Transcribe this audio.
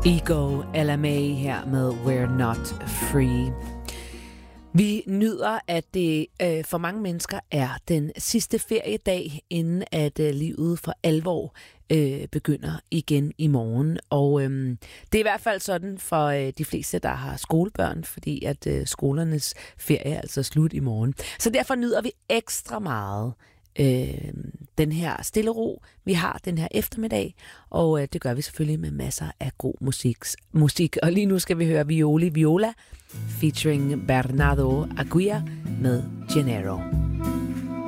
Ego LMA her med We're Not Free. Vi nyder, at det for mange mennesker er den sidste feriedag, inden at livet for alvor begynder igen i morgen. Og det er i hvert fald sådan for de fleste, der har skolebørn, fordi at skolernes ferie er altså slut i morgen. Så derfor nyder vi ekstra meget den her stille ro, vi har den her eftermiddag, og det gør vi selvfølgelig med masser af god musik. Og lige nu skal vi høre Violi Viola featuring Bernardo Aguirre med Gennaro.